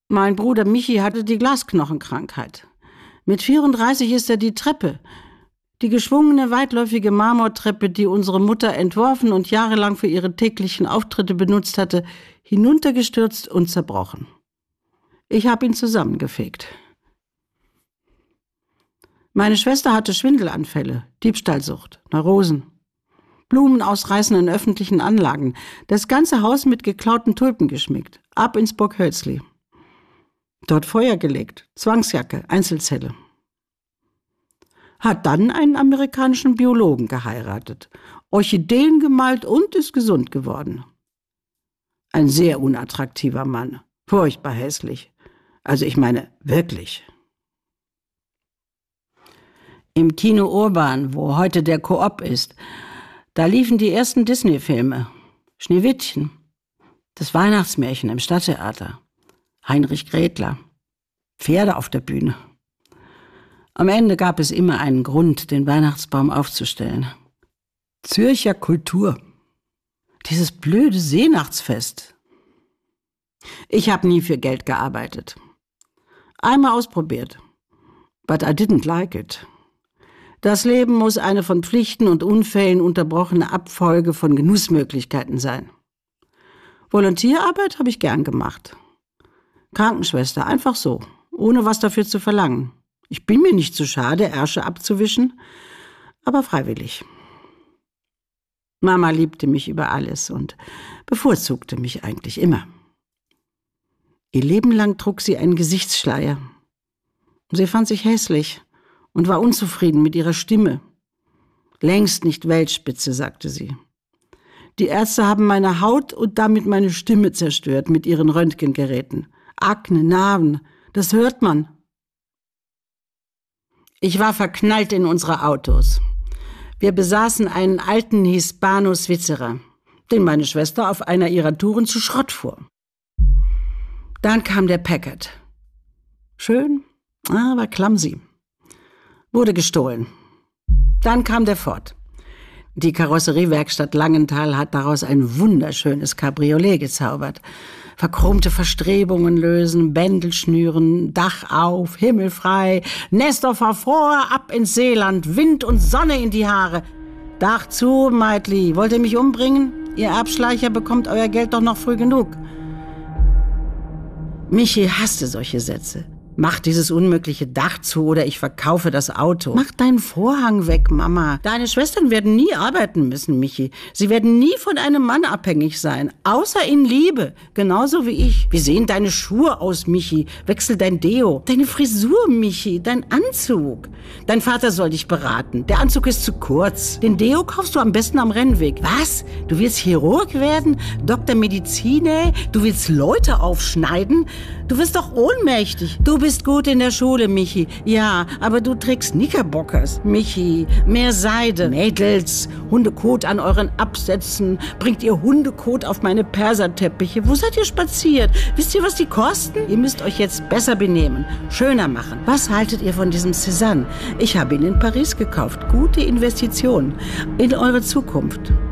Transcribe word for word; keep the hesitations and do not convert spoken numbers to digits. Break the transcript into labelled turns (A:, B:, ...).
A: Mein Bruder Michi hatte die Glasknochenkrankheit. Mit vierunddreißig ist er die Treppe, die geschwungene, weitläufige Marmortreppe, die unsere Mutter entworfen und jahrelang für ihre täglichen Auftritte benutzt hatte, hinuntergestürzt und zerbrochen. Ich habe ihn zusammengefegt. Meine Schwester hatte Schwindelanfälle, Diebstahlsucht, Neurosen, Blumen ausreißen in öffentlichen Anlagen, das ganze Haus mit geklauten Tulpen geschmückt, ab ins Burg Hölzli. Dort Feuer gelegt, Zwangsjacke, Einzelzelle. Hat dann einen amerikanischen Biologen geheiratet, Orchideen gemalt und ist gesund geworden. Ein sehr unattraktiver Mann, furchtbar hässlich. Also ich meine, wirklich. Im Kino Urban, wo heute der Coop ist, da liefen die ersten Disney-Filme. Schneewittchen, das Weihnachtsmärchen im Stadttheater, Heinrich Grätler, Pferde auf der Bühne. Am Ende gab es immer einen Grund, den Weihnachtsbaum aufzustellen. Zürcher Kultur. Dieses blöde Seenachtsfest. Ich habe nie für Geld gearbeitet. Einmal ausprobiert. But I didn't like it. Das Leben muss eine von Pflichten und Unfällen unterbrochene Abfolge von Genussmöglichkeiten sein. Volontierarbeit habe ich gern gemacht. Krankenschwester, einfach so, ohne was dafür zu verlangen. Ich bin mir nicht zu schade, Ärsche abzuwischen, aber freiwillig. Mama liebte mich über alles und bevorzugte mich eigentlich immer. Ihr Leben lang trug sie einen Gesichtsschleier. Sie fand sich hässlich und war unzufrieden mit ihrer Stimme. Längst nicht Weltspitze, sagte sie. Die Ärzte haben meine Haut und damit meine Stimme zerstört mit ihren Röntgengeräten. Akne, Narben, das hört man. Ich war verknallt in unsere Autos. Wir besaßen einen alten Hispano-Switzerer, den meine Schwester auf einer ihrer Touren zu Schrott fuhr. Dann kam der Packard. Schön, aber clumsy. Wurde gestohlen. Dann kam der Ford. Die Karosseriewerkstatt Langenthal hat daraus ein wunderschönes Cabriolet gezaubert. Verchromte Verstrebungen lösen, Bändel schnüren, Dach auf, Himmel frei, Nestor fahr vor, ab ins Seeland, Wind und Sonne in die Haare. Dach zu, Meitli, wollt ihr mich umbringen? Ihr Abschleicher bekommt euer Geld doch noch früh genug. Michi hasste solche Sätze. Mach dieses unmögliche Dach zu oder ich verkaufe das Auto. Mach deinen Vorhang weg, Mama. Deine Schwestern werden nie arbeiten müssen, Michi. Sie werden nie von einem Mann abhängig sein, außer in Liebe. Genauso wie ich. Wie sehen deine Schuhe aus, Michi? Wechsel dein Deo. Deine Frisur, Michi. Dein Anzug. Dein Vater soll dich beraten. Der Anzug ist zu kurz. Den Deo kaufst du am besten am Rennweg. Was? Du willst Chirurg werden? Doktor Medizine? Du willst Leute aufschneiden? Du wirst doch ohnmächtig. Du bist gut in der Schule, Michi. Ja, aber du trägst Knickerbockers. Michi, mehr Seide. Mädels, Hundekot an euren Absätzen. Bringt ihr Hundekot auf meine Perserteppiche. Wo seid ihr spaziert? Wisst ihr, was die kosten? Ihr müsst euch jetzt besser benehmen. Schöner machen. Was haltet ihr von diesem Cézanne? Ich habe ihn in Paris gekauft. Gute Investition in eure Zukunft.